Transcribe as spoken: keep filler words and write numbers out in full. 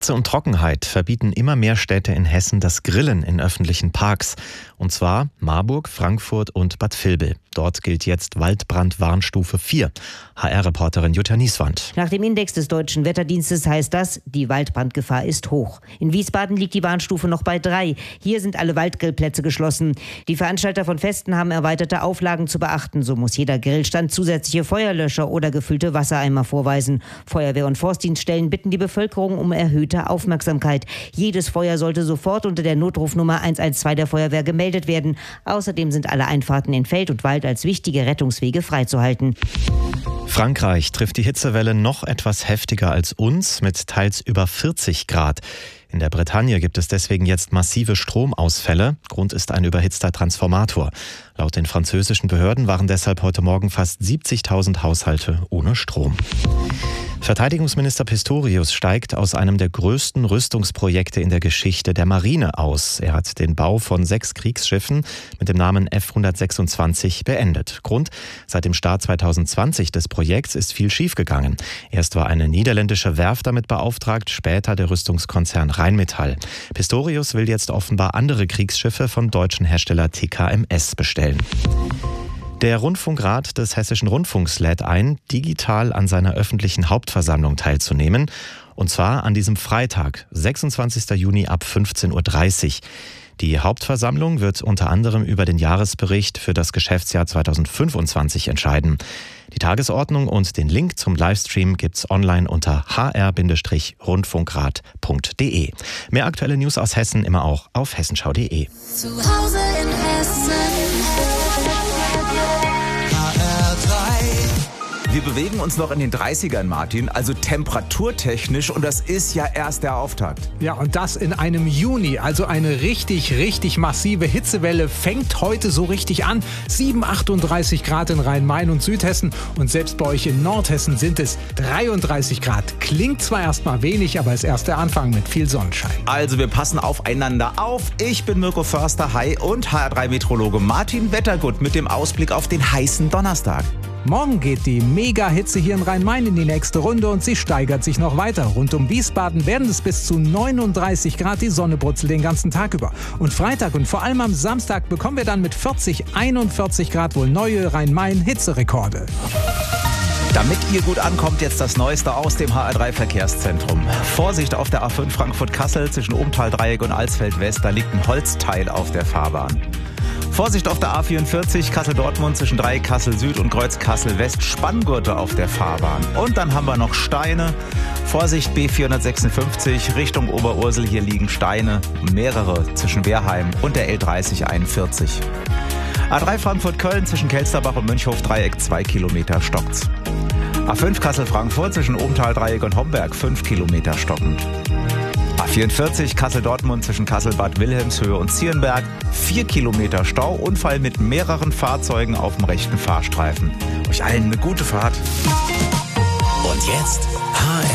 Hitze und Trockenheit verbieten immer mehr Städte in Hessen das Grillen in öffentlichen Parks. Und zwar Marburg, Frankfurt und Bad Vilbel. Dort gilt jetzt Waldbrandwarnstufe vier. H R-Reporterin Jutta Nieswand. Nach dem Index des Deutschen Wetterdienstes heißt das, die Waldbrandgefahr ist hoch. In Wiesbaden liegt die Warnstufe noch bei drei. Hier sind alle Waldgrillplätze geschlossen. Die Veranstalter von Festen haben erweiterte Auflagen zu beachten. So muss jeder Grillstand zusätzliche Feuerlöscher oder gefüllte Wassereimer vorweisen. Feuerwehr- und Forstdienststellen bitten die Bevölkerung um erhöhte Aufmerksamkeit. Jedes Feuer sollte sofort unter der Notrufnummer eins eins zwei der Feuerwehr gemeldet werden. Außerdem sind alle Einfahrten in Feld und Wald als wichtige Rettungswege freizuhalten. Frankreich trifft die Hitzewelle noch etwas heftiger als uns mit teils über vierzig Grad. In der Bretagne gibt es deswegen jetzt massive Stromausfälle. Grund ist ein überhitzter Transformator. Laut den französischen Behörden waren deshalb heute Morgen fast siebzigtausend Haushalte ohne Strom. Verteidigungsminister Pistorius steigt aus einem der größten Rüstungsprojekte in der Geschichte der Marine aus. Er hat den Bau von sechs Kriegsschiffen mit dem Namen F hundertsechsundzwanzig beendet. Grund: Seit dem Start zweitausendzwanzig des Projekts ist viel schiefgegangen. Erst war eine niederländische Werft damit beauftragt, später der Rüstungskonzern Rheinmetall. Pistorius will jetzt offenbar andere Kriegsschiffe vom deutschen Hersteller T K M S bestellen. Der Rundfunkrat des Hessischen Rundfunks lädt ein, digital an seiner öffentlichen Hauptversammlung teilzunehmen. Und zwar an diesem Freitag, sechsundzwanzigsten Juni ab fünfzehn Uhr dreißig. Die Hauptversammlung wird unter anderem über den Jahresbericht für das Geschäftsjahr zweitausendfünfundzwanzig entscheiden. Die Tagesordnung und den Link zum Livestream gibt's online unter h r rundfunkrat punkt d e. Mehr aktuelle News aus Hessen immer auch auf hessenschau punkt d e. Zu Hause in Hessen. Wir bewegen uns noch in den dreißigern, Martin, also temperaturtechnisch, und das ist ja erst der Auftakt. Ja, und das in einem Juni, also eine richtig, richtig massive Hitzewelle fängt heute so richtig an. sieben, achtunddreißig Grad in Rhein-Main und Südhessen und selbst bei euch in Nordhessen sind es dreiunddreißig Grad. Klingt zwar erstmal wenig, aber ist erst der Anfang mit viel Sonnenschein. Also wir passen aufeinander auf. Ich bin Mirko Förster, hi, und H R drei Meteorologe Martin Wettergut mit dem Ausblick auf den heißen Donnerstag. Morgen geht die Mega-Hitze hier in Rhein-Main in die nächste Runde und sie steigert sich noch weiter. Rund um Wiesbaden werden es bis zu neununddreißig Grad, die Sonne brutzelt den ganzen Tag über. Und Freitag und vor allem am Samstag bekommen wir dann mit vierzig, einundvierzig Grad wohl neue Rhein-Main-Hitzerekorde. Damit ihr gut ankommt, jetzt das Neueste aus dem H R drei Verkehrszentrum. Vorsicht auf der A fünf Frankfurt-Kassel zwischen Obenthal-Dreieck und Alsfeld-West, da liegt ein Holzteil auf der Fahrbahn. Vorsicht auf der A vierundvierzig Kassel-Dortmund zwischen Dreieck Kassel-Süd und Kreuz Kassel-West, Spanngurte auf der Fahrbahn. Und dann haben wir noch Steine. Vorsicht B vierhundertsechsundfünfzig Richtung Oberursel, hier liegen Steine, mehrere zwischen Wehrheim und der L dreißig einundvierzig. A drei Frankfurt-Köln zwischen Kelsterbach und Münchhof-Dreieck, zwei Kilometer stockt's. A fünf Kassel-Frankfurt zwischen Obenthal-Dreieck und Homberg, fünf Kilometer stockend. A vierundvierzig Kassel-Dortmund zwischen Kassel-Bad Wilhelmshöhe und Zierenberg, vier Kilometer Stau, Unfall mit mehreren Fahrzeugen auf dem rechten Fahrstreifen. Euch allen eine gute Fahrt. Und jetzt H R